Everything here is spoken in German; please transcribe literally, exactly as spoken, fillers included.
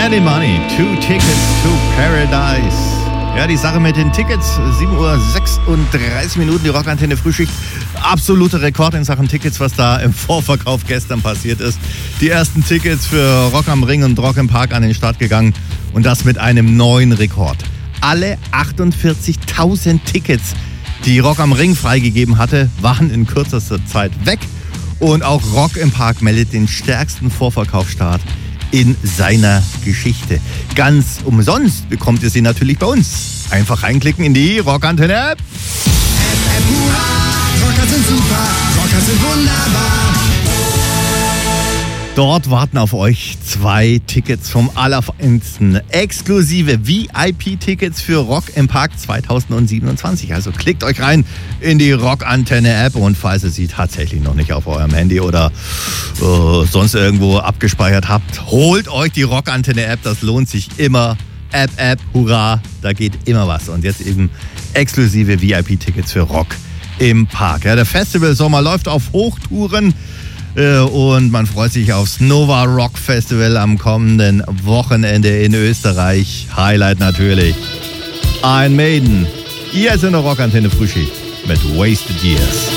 Any Money, Two Tickets to Paradise. Ja, die Sache mit den Tickets, sieben Uhr sechsunddreißig Minuten, die Rockantenne Frühschicht. Absoluter Rekord in Sachen Tickets, was da im Vorverkauf gestern passiert ist. Die ersten Tickets für Rock am Ring und Rock im Park an den Start gegangen und das mit einem neuen Rekord. Alle achtundvierzigtausend Tickets, die Rock am Ring freigegeben hatte, waren in kürzester Zeit weg. Und auch Rock im Park meldet den stärksten Vorverkaufsstart in seiner Geschichte. Ganz umsonst bekommt ihr sie natürlich bei uns. Einfach reinklicken in die Rockantenne-App. App, App, hurra! Rocker sind super, Rocker sind wunderbar. Dort warten auf euch zwei Tickets vom Allerfeinsten. Exklusive V I P-Tickets für Rock im Park zweitausendsiebenundzwanzig. Also klickt euch rein in die Rockantenne-App und falls ihr sie tatsächlich noch nicht auf eurem Handy oder äh, sonst irgendwo abgespeichert habt, holt euch die Rockantenne-App. Das lohnt sich immer. App, App, hurra, da geht immer was. Und jetzt eben exklusive V I P-Tickets für Rock im Park. Ja, der Festival-Sommer läuft auf Hochtouren. Und man freut sich aufs Nova Rock Festival am kommenden Wochenende in Österreich. Highlight natürlich Iron Maiden. Ihr seid in der Rockantenne Frühschicht mit Wasted Years.